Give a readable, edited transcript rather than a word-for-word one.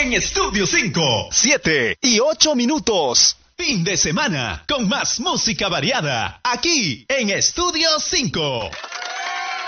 en Estudio 5. 7:08. Fin de semana con más música variada aquí en Estudio 5.